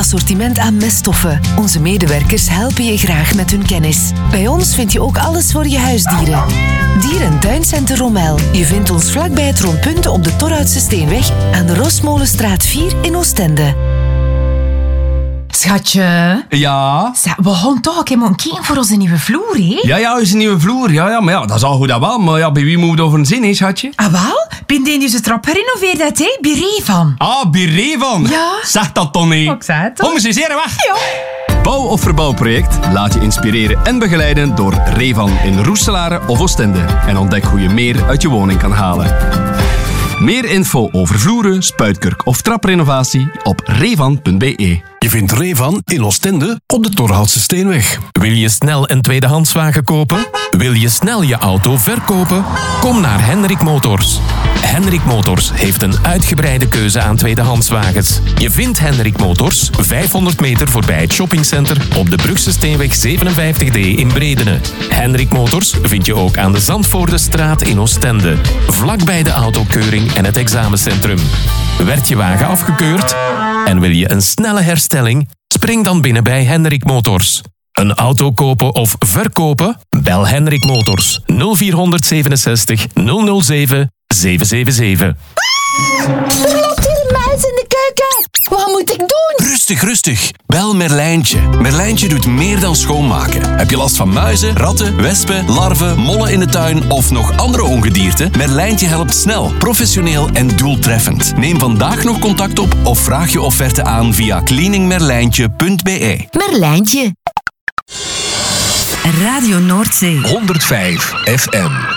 assortiment aan meststoffen. Onze medewerkers helpen je graag met hun kennis. Bij ons vind je ook alles voor je huisdieren. Dier- en Tuincenter Rommel. Je vindt ons vlakbij het Rondpunt op de Torhoutse Steenweg aan de Rosmolenstraat 4 in Oostende. Schatje. Ja? Zeg, we gaan toch ook een keer voor onze nieuwe vloer, hè? Ja, is een nieuwe vloer. Ja, maar ja, dat is al goed dat wel. Maar ja, bij wie moet het over een zin, hè, schatje? Ah, wel? Ben je dus de trap gerenoveerd uit, hè? Bij Revan. Ah, bij Revan. Ja. Zeg dat dan niet. Ik zei het toch? Kom eens eens hier weg. Ja. Bouw- of verbouwproject? Laat je inspireren en begeleiden door Revan in Roeselare of Oostende. En ontdek hoe je meer uit je woning kan halen. Meer info over vloeren, spuitkurk of traprenovatie op revan.be. Je vindt Revan in Oostende op de Torhoutse Steenweg. Wil je snel een tweedehandswagen kopen? Wil je snel je auto verkopen? Kom naar Hendrik Motors. Hendrik Motors heeft een uitgebreide keuze aan tweedehandswagens. Je vindt Hendrik Motors 500 meter voorbij het shoppingcenter op de Brugse Steenweg 57D in Bredene. Hendrik Motors vind je ook aan de Zandvoordestraat in Oostende, vlakbij de autokeuring en het examencentrum. Werd je wagen afgekeurd? En wil je een snelle herstelling? Spring dan binnen bij Hendrik Motors. Een auto kopen of verkopen? Bel Hendrik Motors 0467 007 777. Er loopt hier een muis in de keuken. Wat moet ik doen? Rustig. Bel Merlijntje. Merlijntje doet meer dan schoonmaken. Heb je last van muizen, ratten, wespen, larven, mollen in de tuin of nog andere ongedierte? Merlijntje helpt snel, professioneel en doeltreffend. Neem vandaag nog contact op of vraag je offerte aan via cleaningmerlijntje.be. Merlijntje. Radio Noordzee. 105 FM.